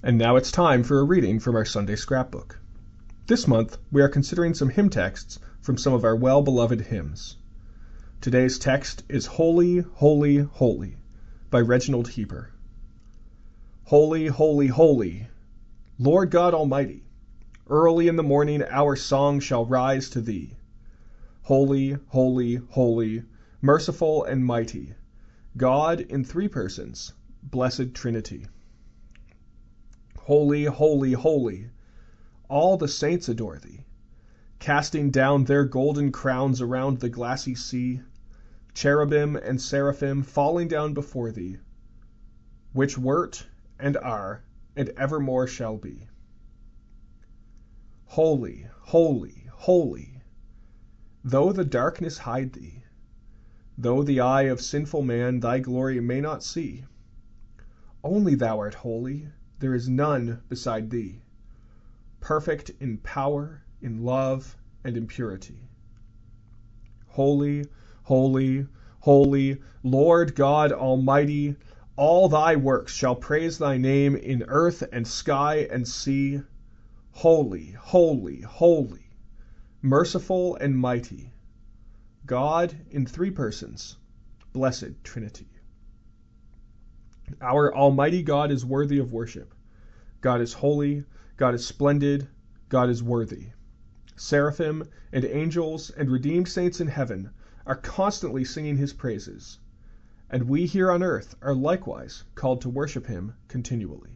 And now it's time for a reading from our Sunday scrapbook. This month, we are considering some hymn texts from some of our well-beloved hymns. Today's text is Holy, Holy, Holy by Reginald Heber. Holy, holy, holy, Lord God Almighty, early in the morning our song shall rise to Thee. Holy, holy, holy, merciful and mighty, God in three persons, blessed Trinity. Holy, holy, holy, all the saints adore Thee, casting down their golden crowns around the glassy sea, cherubim and seraphim falling down before Thee, which wert and are and evermore shall be. Holy, holy, holy, though the darkness hide Thee, though the eye of sinful man Thy glory may not see, only Thou art holy, there is none beside Thee, perfect in power, in love, and in purity. Holy, holy, holy, Lord God Almighty, all Thy works shall praise Thy name in earth and sky and sea. Holy, holy, holy, merciful and mighty, God in three persons, blessed Trinity. Our Almighty God is worthy of worship. God is holy, God is splendid, God is worthy. Seraphim and angels and redeemed saints in heaven are constantly singing His praises, and we here on earth are likewise called to worship Him continually.